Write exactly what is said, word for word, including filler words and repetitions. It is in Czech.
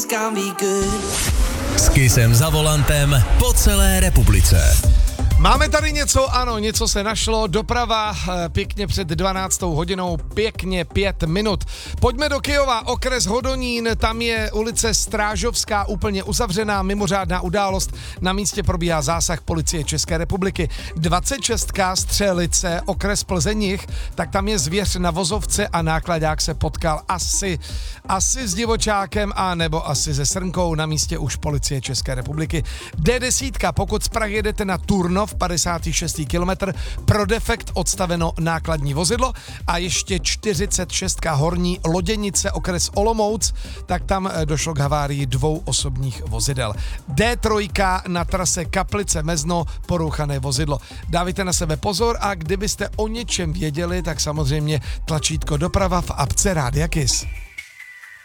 S Kissem za volantem po celé republice. Máme tady něco, ano, něco se našlo, doprava pěkně před dvanáctou hodinou, pěkně pět minut. Pojďme do Kyjova, okres Hodonín, tam je ulice Strážovská úplně uzavřená, mimořádná událost, na místě probíhá zásah policie České republiky. dvacet šest Střelice, okres Plzeňjih, tak tam je zvěř na vozovce a nákladák se potkal asi, asi s divočákem a nebo asi se srnkou, na místě už policie České republiky. D deset, pokud z Prahy jedete na Turnov, padesátý šestý kilometr, pro defekt odstaveno nákladní vozidlo a ještě čtyřicet šest Horní Loděnice, okres Olomouc, tak tam došlo k havárii dvou osobních vozidel. D tři na trase Kaplice Mezno, porouchané vozidlo. Dávejte na sebe pozor a kdybyste o něčem věděli, tak samozřejmě tlačítko doprava v apce Rádia Kiss.